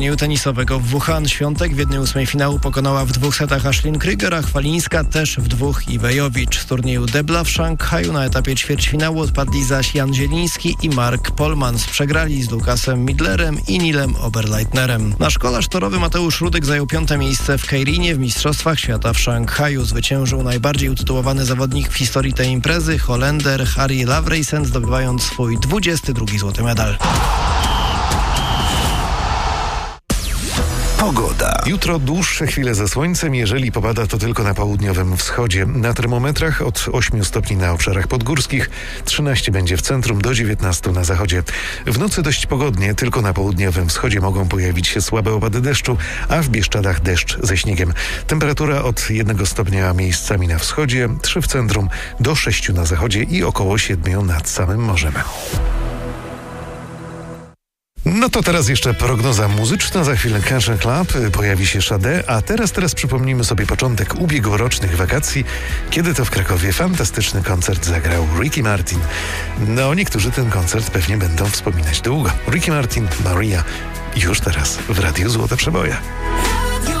turnieju tenisowego w Wuhan. Świątek w 1/8 finału pokonała w 2 setach Ashlyn Krüger, a Chwalińska też w 2 Iwejowicz. Z turnieju debla w Szanghaju na etapie ćwierćfinału odpadli zaś Jan Zieliński i Mark Polmans. Przegrali z Lukasem Midlerem i Nilem Oberleitnerem. Nasz kolarz torowy Mateusz Rudyk zajął 5. miejsce w Kejrinie w Mistrzostwach Świata w Szanghaju. Zwyciężył najbardziej utytułowany zawodnik w historii tej imprezy, Holender Harry Lavreysen, zdobywając swój 22. złoty medal. Pogoda. Jutro dłuższe chwile ze słońcem, jeżeli popada to tylko na południowym wschodzie. Na termometrach od 8 stopni na obszarach podgórskich, 13 będzie w centrum, do 19 na zachodzie. W nocy dość pogodnie, tylko na południowym wschodzie mogą pojawić się słabe opady deszczu, a w Bieszczadach deszcz ze śniegiem. Temperatura od 1 stopnia miejscami na wschodzie, 3 w centrum, do 6 na zachodzie i około 7 nad samym morzem. No to teraz jeszcze prognoza muzyczna, za chwilę Country Club, pojawi się Sade, a teraz przypomnijmy sobie początek ubiegłorocznych wakacji, kiedy to w Krakowie fantastyczny koncert zagrał Ricky Martin. No, niektórzy ten koncert pewnie będą wspominać długo. Ricky Martin, Maria, już teraz w Radiu Złote Przeboje.